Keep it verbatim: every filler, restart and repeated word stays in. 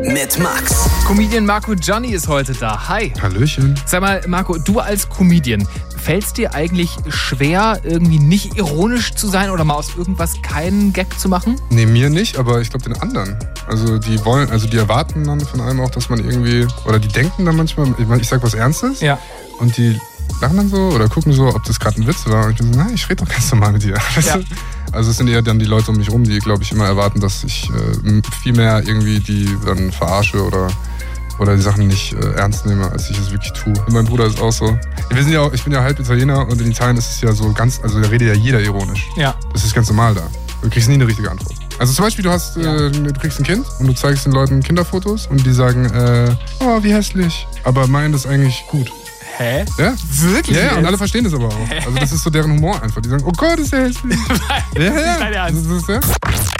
mit Max. Comedian Marco Gianni ist heute da. Hi. Hallöchen. Sag mal, Marco, du als Comedian, fällt es dir eigentlich schwer, irgendwie nicht ironisch zu sein oder mal aus irgendwas keinen Gag zu machen? Nee, mir nicht, aber ich glaube den anderen. Also die wollen, also die erwarten dann von einem auch, dass man irgendwie, oder die denken dann manchmal, ich, ich sag was Ernstes. Ja. Und die lachen dann so oder gucken so, ob das gerade ein Witz war. Und ich bin so, nein, ich rede doch ganz normal mit dir. Weißt Ja. du? Also es sind eher dann die Leute um mich rum, die, glaube ich, immer erwarten, dass ich äh, viel mehr irgendwie die dann verarsche oder, oder die Sachen nicht äh, ernst nehme, als ich es wirklich tue. Und mein Bruder ist auch so. Wir sind ja auch, ich bin ja halb Italiener und in Italien ist es ja so ganz, also da redet ja jeder ironisch. Ja. Das ist ganz normal da. Du kriegst nie eine richtige Antwort. Also zum Beispiel, du hast, Ja. äh, du kriegst ein Kind und du zeigst den Leuten Kinderfotos und die sagen, äh, oh, wie hässlich. Aber meinen das eigentlich gut. Hä? Ja? Wirklich? Ja, ja, und jetzt? alle verstehen das aber auch. Also das ist so deren Humor einfach. Die sagen, oh Gott, ist der hässlich. Ja, ja. Dein Ernst? Das ist, ja.